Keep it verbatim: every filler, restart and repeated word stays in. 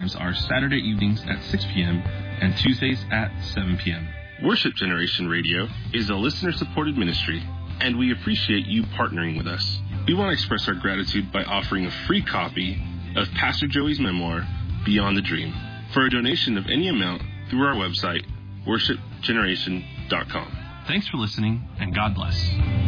times are Saturday evenings at six p.m. and Tuesdays at seven p.m. Worship Generation Radio is a listener-supported ministry, and we appreciate you partnering with us. We want to express our gratitude by offering a free copy of Pastor Joey's memoir, Beyond the Dream, for a donation of any amount through our website, worship generation dot com. Thanks for listening, and God bless.